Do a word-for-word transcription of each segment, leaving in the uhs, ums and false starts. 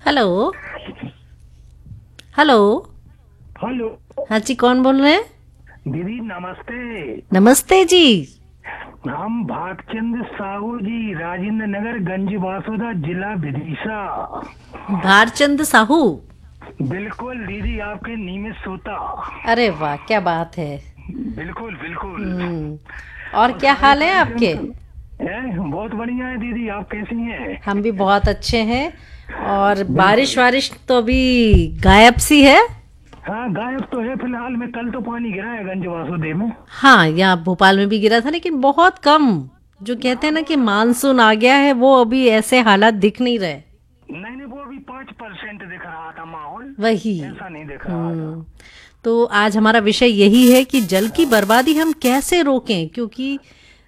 Hello. Hello. Hello. हाँ जी, कौन बोल रहे हैं? दीदी नमस्ते। नमस्ते जी। हम भागचंद साहू जी, राजेंद्र नगर, गंज वासुदा, जिला विदिशा। भारचंद साहू। बिल्कुल दीदी, आपके नियमित श्रोता। अरे वाह, क्या बात है। बिल्कुल बिल्कुल। हम्म। और और क्या सारे हाल है कार्यक्रम आपके? सुन हैं, बहुत बढ़िया है दीदी, आप कैसी हैं? हम भी बहुत अच्छे हैं। और बारिश बिल्कुल। वारिश तो अभी गायब सी है। हाँ, गायब तो है फिलहाल में, कल तो पानी गिरा है गंज वासुदेव में। हाँ, यहाँ भोपाल में भी गिरा था लेकिन बहुत कम। जो कहते हैं हाँ ना कि बहुत कम। मानसून आ गया है, वो अभी ऐसे हालात दिख नहीं रहे। नहीं नहीं, वो अभी पाँच परसेंट दिख रहा था माहौल। वही। ऐसा नहीं दिख रहा था। हम्म। तो आज हमारा विषय यही है कि जल की बर्बादी हम कैसे रोकें, क्योंकि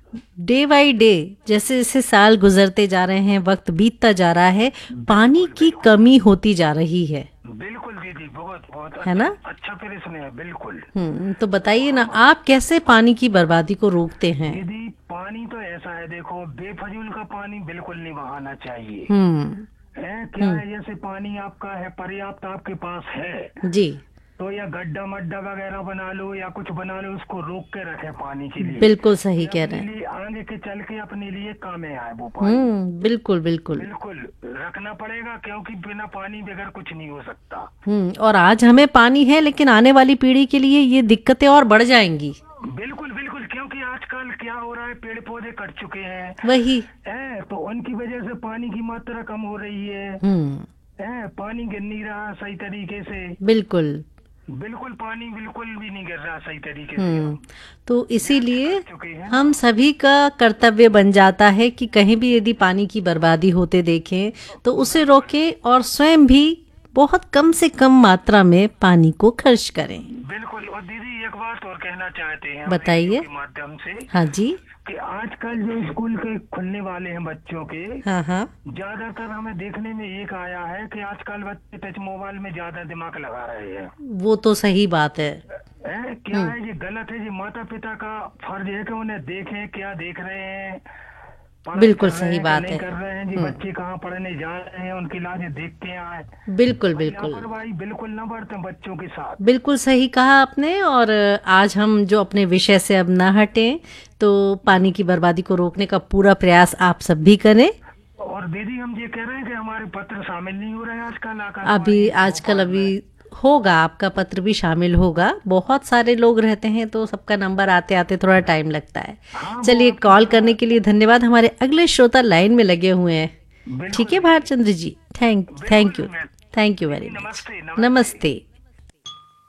डे बाय डे जैसे जैसे साल गुजरते जा रहे हैं, वक्त बीतता जा रहा है, पानी बिल्कुल की बिल्कुल। कमी होती जा रही है। बिल्कुल दीदी, बहुत बहुत है अच्छा ना? अच्छा प्रश्न है, बिल्कुल। हम्म। तो बताइए ना, आप कैसे पानी की बर्बादी को रोकते हैं? दीदी पानी तो ऐसा है, देखो बेफजूल का पानी बिल्कुल नहीं बहाना चाहिए। हम्म। है क्या हम्म। है, जैसे पानी आपका है पर्याप्त आपके पास है, जी। तो या गड्ढा मड्ढा वगैरह बना लो या कुछ बना लो, उसको रोक के रखे पानी के लिए। बिल्कुल सही कि कह अपने रहे हैं। लिए आगे के चल के अपने लिए काम में आए वो पानी। हम्म। बिल्कुल बिल्कुल। बिल्कुल रखना पड़ेगा, क्योंकि बिना पानी बगैर कुछ नहीं हो सकता। हम्म। और आज हमें पानी है, लेकिन आने वाली पीढ़ी के लिए ये दिक्कतें और बढ़ जाएंगी। बिल्कुल बिल्कुल, क्योंकि आजकल क्या हो रहा है, पेड़ पौधे कट चुके हैं। वही। है तो उनकी वजह से पानी की मात्रा कम हो रही है। हम्म। है पानी गिर नहीं रहा सही तरीके से। बिल्कुल। बिल्कुल पानी बिल्कुल भी नहीं गिर रहा सही तरीके से। हम्म। हम तो वृक्ष इसीलिए कट चुके हैं ना। हम सभी का कर्तव्य बन जाता है कि कहीं भी यदि पानी की बर्बादी होते देखें तो उसे बिल्कुल रोकें और स्वयं भी बहुत कम से कम मात्रा में पानी को खर्च करें। बिल्कुल। और दीदी एक बात और कहना चाहते हैं हम रेडियो बताइए। के माध्यम से, हाँ जी। कि आजकल जो स्कूल के खुलने वाले हैं बच्चों के, हाँ हाँ। ज्यादातर हमें देखने में एक आया है कि आजकल बच्चे टच मोबाइल में ज्यादा दिमाग लगा रहे हैं। वो तो सही बात है। है क्या हम्म। है, ये गलत है। ये माता पिता का फर्ज है कि उन्हें देखें क्या देख रहे हैं, पढ़ाई बिल्कुल कर रहे सही हैं कि बात नहीं है। कर रहे हैं, जी हम्म। बच्चे कहाँ पढ़ने जा रहे हैं, उनकी लाज देख के आए। बिल्कुल भाई बिल्कुल। लापरवाही बिल्कुल न बरतें बच्चों के साथ। बिल्कुल सही कहा आपने। और आज हम जो अपने विषय से अब ना हटें, तो पानी की बर्बादी को रोकने का पूरा प्रयास आप सब भी करें। और दीदी हम ये कह रहे हैं कि हमारे पत्र शामिल नहीं हो रहे हैं आजकल अभी आकाशवाणी आजकल भोपाल अभी में। होगा, आपका पत्र भी शामिल होगा। बहुत सारे लोग रहते हैं तो सबका नंबर आते आते थोड़ा टाइम लगता है। हाँ वो चलिए, आपकी कॉल थोड़ा। करने के लिए धन्यवाद। हमारे अगले श्रोता लाइन में लगे हुए हैं। ठीक बिल्कुल है दीदी। भारचंद्र जी, थैंक थैंक बिल्कुल यू। मैं। थैंक यू वेरी दीदी मच। नमस्ते नमस्ते। नमस्ते।